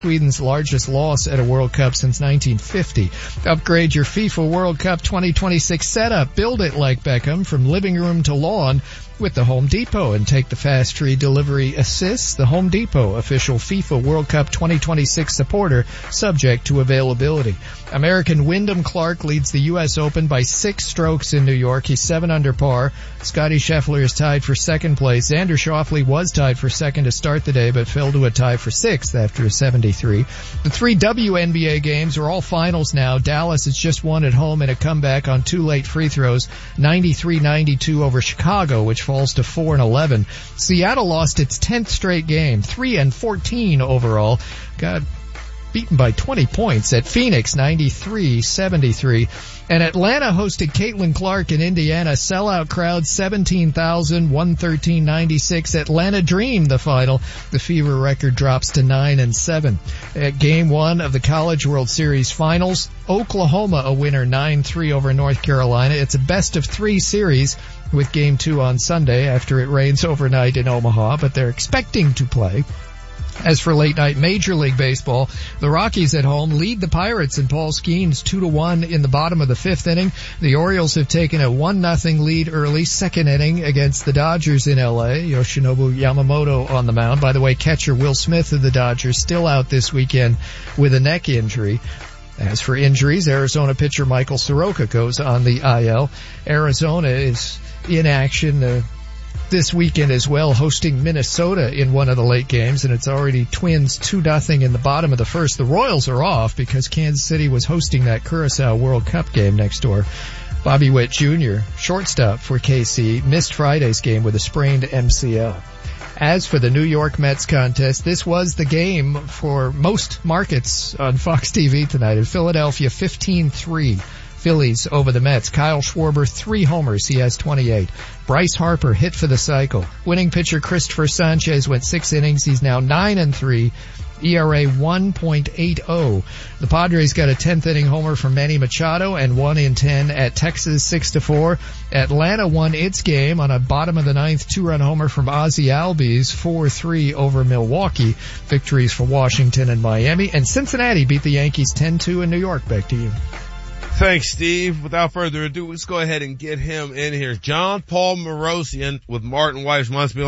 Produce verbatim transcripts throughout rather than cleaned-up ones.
Sweden's largest loss at a World Cup since nineteen fifty. Upgrade your FIFA World Cup twenty twenty-six setup. Build it like Beckham from living room to lawn with the Home Depot and take the fast free delivery assists. The Home Depot, official FIFA World Cup twenty twenty-six supporter, subject to availability. American Wyndham Clark leads the U S Open by six strokes in New York. He's seven under par. Scottie Scheffler is tied for second place. Xander Schauffele was tied for second to start the day, but fell to a tie for sixth after a seventy-three. The three W N B A games are all finals now. Dallas has just won at home in a comeback on two late free throws, ninety-three ninety-two over Chicago, which falls to four and eleven. Seattle lost its tenth straight game, three and fourteen overall. Got beaten by twenty points at Phoenix, ninety-three seventy-three. And Atlanta hosted Caitlin Clark in Indiana. Sellout crowd, seventeen thousand, one thirteen ninety-six. Atlanta Dream, the final. The Fever record drops to nine and seven. At game one of the College World Series finals, Oklahoma a winner, nine three over North Carolina. It's a best of three series with game two on Sunday after it rains overnight in Omaha, but they're expecting to play. As for late night Major League Baseball, the Rockies at home lead the Pirates and Paul Skeens two to one in the bottom of the fifth inning. The Orioles have taken a one nothing lead early, second inning against the Dodgers in L A. Yoshinobu Yamamoto on the mound. By the way, catcher Will Smith of the Dodgers still out this weekend with a neck injury. As for injuries, Arizona pitcher Michael Soroka goes on the I L. Arizona is in action uh, this weekend as well, hosting Minnesota in one of the late games, and it's already Twins two nothing in the bottom of the first. The Royals are off because Kansas City was hosting that Curaçao World Cup game next door. Bobby Witt Junior, shortstop for K C, missed Friday's game with a sprained M C L. As for the New York Mets contest, this was the game for most markets on Fox T V tonight. In Philadelphia, fifteen three. Phillies over the Mets. Kyle Schwarber, three homers. He has twenty-eight. Bryce Harper hit for the cycle. Winning pitcher Christopher Sanchez went six innings. He's now nine and three. E R A one point eight oh. The Padres got a tenth inning homer from Manny Machado and one in ten at Texas, six to four. Atlanta won its game on a bottom of the ninth two-run homer from Ozzie Albies, four three over Milwaukee. Victories for Washington and Miami. And Cincinnati beat the Yankees ten two in New York. Back to you. Thanks, Steve. Without further ado, let's go ahead and get him in here. John Paul Marosian with Martin Weiss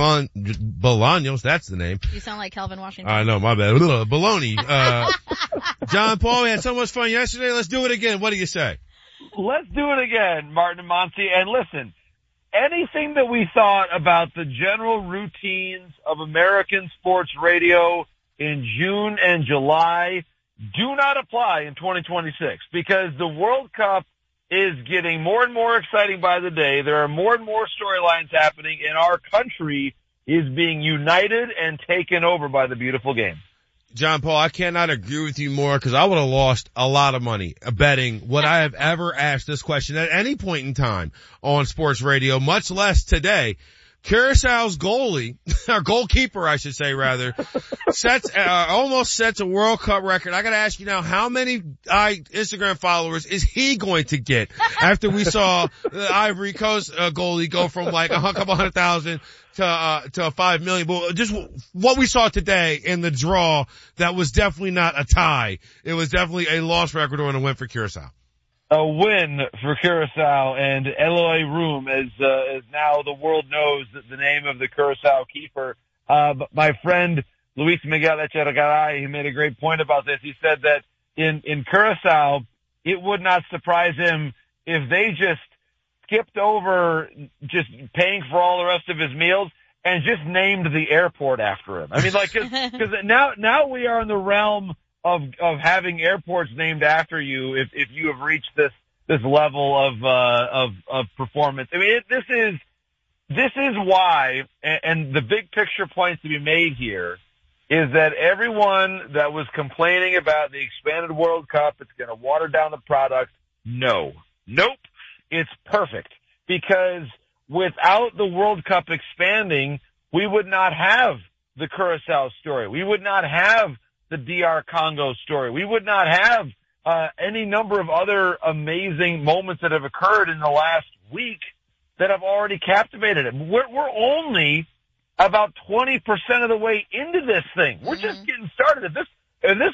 Bolaños. That's the name. You sound like Calvin Washington. I know, my bad. Baloney. Uh, John Paul, we had so much fun yesterday. Let's do it again. What do you say? Let's do it again, Martin and Monty. And listen, anything that we thought about the general routines of American sports radio in June and July do not apply in twenty twenty-six, because the World Cup is getting more and more exciting by the day. There are more and more storylines happening, and our country is being united and taken over by the beautiful game. John Paul, I cannot agree with you more, because I would have lost a lot of money betting what I have ever asked this question at any point in time on sports radio, much less today. Curaçao's goalie, or goalkeeper, I should say, rather, sets, uh, almost sets a World Cup record. I gotta ask you now, how many I, Instagram followers is he going to get after we saw the Ivory Coast uh, goalie go from like a couple hundred thousand to, uh, to five million? But just what we saw today in the draw, that was definitely not a tie. It was definitely a loss record or a win for Curaçao. A win for Curaçao, and Eloy Room, as, uh, as now the world knows the name of the Curaçao keeper. Uh, but my friend Luis Miguel Echegaray, he made a great point about this. He said that in, in Curaçao, it would not surprise him if they just skipped over just paying for all the rest of his meals and just named the airport after him. I mean, like, cause, cause now, now we are in the realm of, of having airports named after you if, if you have reached this, this level of, uh, of, of performance. I mean, it, this is, this is why, and, and the big picture points to be made here is that everyone that was complaining about the expanded World Cup, it's going to water down the product. No. Nope. It's perfect, because without the World Cup expanding, we would not have the Curaçao story. We would not have the D R Congo story. We would not have uh, any number of other amazing moments that have occurred in the last week that have already captivated it. We're, we're only about twenty percent of the way into this thing. We're mm-hmm. just getting started. This if this